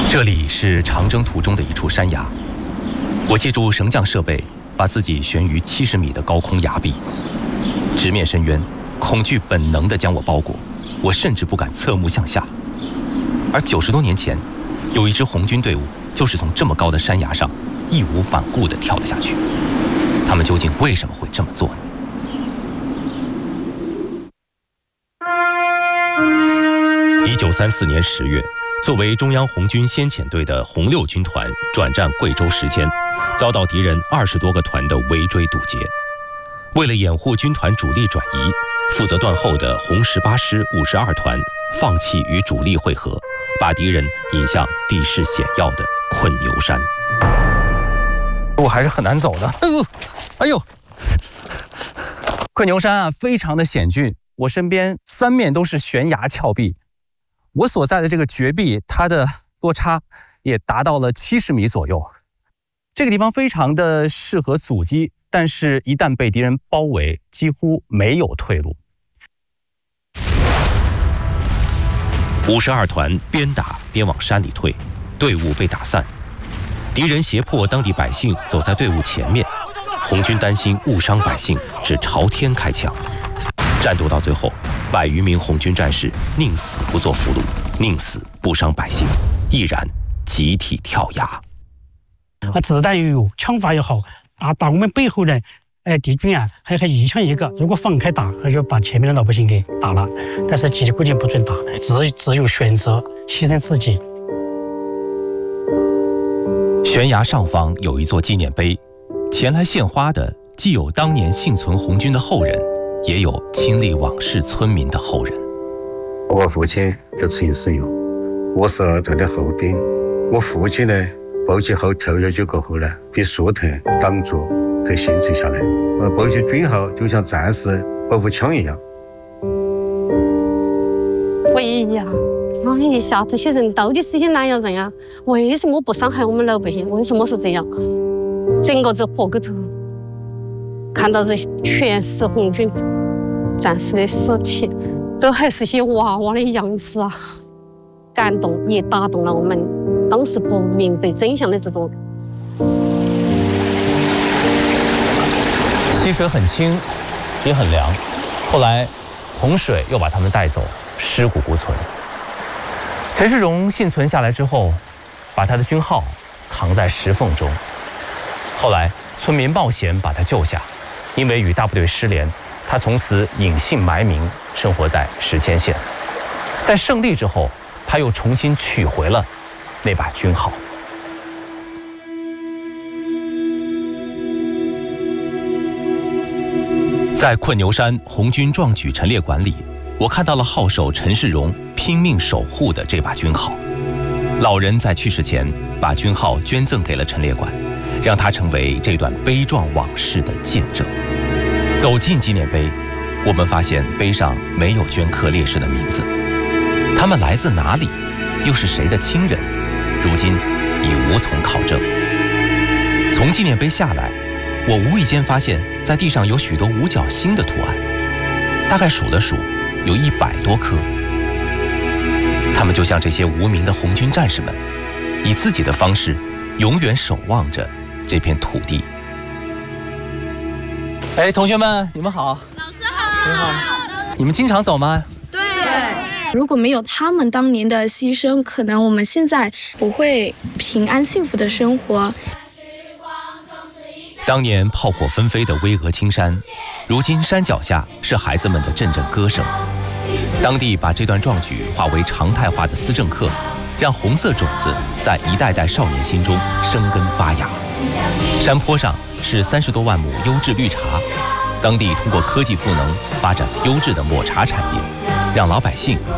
这里是长征途中的一处山崖，我借助绳降设备，把自己悬于70米的高空崖壁，直面深渊，恐惧本能地将我包裹，我甚至不敢侧目向下。而90多年前，有一支红军队伍就是从这么高的山崖上义无反顾地跳了下去。他们究竟为什么会这么做呢？1934年10月，作为中央红军先遣队的红六军团转战贵州时迁，遭到敌人20多个团的围追堵截。为了掩护军团主力转移，负责断后的红18师52团放弃与主力会合，把敌人引向地势险要的困牛山。路还是很难走的。哎呦，困牛山啊，非常的险峻，我身边3面都是悬崖峭壁。我所在的这个绝壁，它的落差也达到了70米左右。这个地方非常的适合阻击，但是一旦被敌人包围，几乎没有退路。52团边打边往山里退，队伍被打散。敌人胁迫当地百姓走在队伍前面，红军担心误伤百姓，只朝天开枪。战斗到最后，100余名红军战士宁死不做俘虏，宁死不伤百姓，毅然集体跳崖。 子弹又有，枪法又好啊！打我们背后的敌军啊，还一枪一个，如果放开打，那就把前面的老百姓给打了。但是纪律规定不准打，只有选择牺牲自己。 悬崖上方有一座纪念碑，前来献花的既有当年幸存红军的后人，也有亲历往事村民的后人。 我父亲叫陈世勇，我是儿童的后兵。我父亲呢，爆击后跳下去过后呢，被树藤挡住，才幸存下来。抱起军号就像战士保护枪一样。 回忆啊，一下这些人到底是些哪样人啊？为什么不伤害我们老百姓？为什么是这样？整个这河沟头，看到这全是红军战士的尸体，都还是些娃娃的样子啊！感动也打动了我们当时不明白真相的这种。 溪水很清，也很凉。后来，洪水又把他们带走，尸骨无存。陈世荣幸存下来之后，把他的军号藏在石缝中。后来，村民冒险把他救下，因为与大部队失联，他从此隐姓埋名，生活在时迁县。在胜利之后，他又重新取回了那把军号。在困牛山红军壮举陈列馆里，我看到了号手陈世荣拼命守护的这把军号。老人在去世前把军号捐赠给了陈列馆，让它成为这段悲壮往事的见证。走进纪念碑，我们发现碑上没有镌刻烈士的名字，他们来自哪里，又是谁的亲人，如今已无从考证。从纪念碑下来，我无意间发现在地上有许多五角星的图案，大概数了数，有100多颗。他们就像这些无名的红军战士们，以自己的方式永远守望着这片土地。同学们，你们好。 老师好。你好。 你们经常走吗？ 对。如果没有他们当年的牺牲，可能我们现在不会平安幸福的生活。 当年炮火纷飞的巍峨青山，如今山脚下是孩子们的阵阵歌声。当地把这段壮举化为常态化的思政课，让红色种子在一代代少年心中生根发芽。山坡上是30多万亩优质绿茶，当地通过科技赋能发展优质的抹茶产业，让老百姓